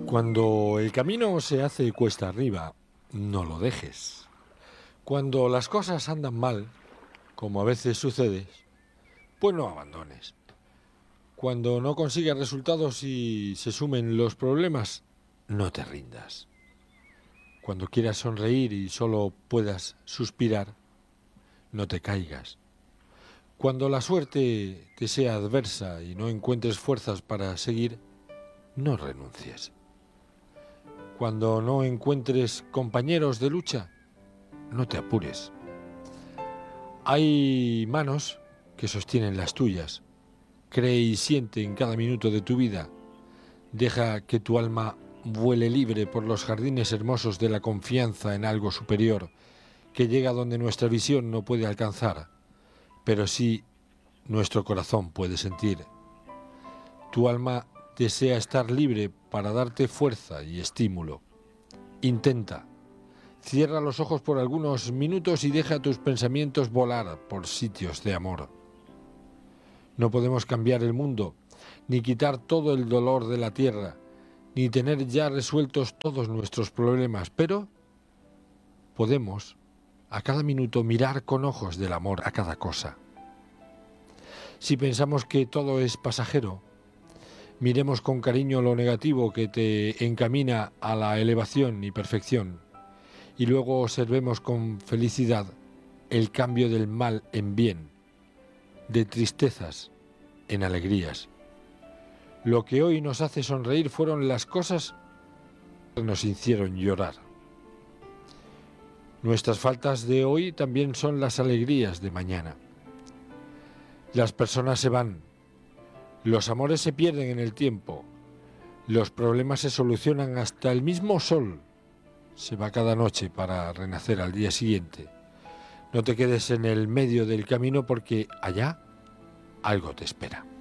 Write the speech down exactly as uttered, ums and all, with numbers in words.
Cuando el camino se hace cuesta arriba, no lo dejes. Cuando las cosas andan mal, como a veces sucede, pues no abandones. Cuando no consigues resultados y se sumen los problemas, no te rindas. Cuando quieras sonreír y solo puedas suspirar, no te caigas. Cuando la suerte te sea adversa y no encuentres fuerzas para seguir, no renuncies. Cuando no encuentres compañeros de lucha, no te apures. Hay manos que sostienen las tuyas. Cree y siente en cada minuto de tu vida. Deja que tu alma vuele libre por los jardines hermosos de la confianza en algo superior, que llega donde nuestra visión no puede alcanzar, pero sí nuestro corazón puede sentir. Tu alma desea estar libre para darte fuerza y estímulo. Intenta. Cierra los ojos por algunos minutos y deja tus pensamientos volar por sitios de amor. No podemos cambiar el mundo, ni quitar todo el dolor de la tierra, ni tener ya resueltos todos nuestros problemas, pero podemos a cada minuto mirar con ojos del amor a cada cosa. Si pensamos que todo es pasajero, miremos con cariño lo negativo que te encamina a la elevación y perfección, y luego observemos con felicidad el cambio del mal en bien, de tristezas en alegrías. Lo que hoy nos hace sonreír fueron las cosas que nos hicieron llorar. Nuestras faltas de hoy también son las alegrías de mañana. Las personas se van, los amores se pierden en el tiempo, los problemas se solucionan, hasta el mismo sol se va cada noche para renacer al día siguiente. No te quedes en el medio del camino porque allá algo te espera.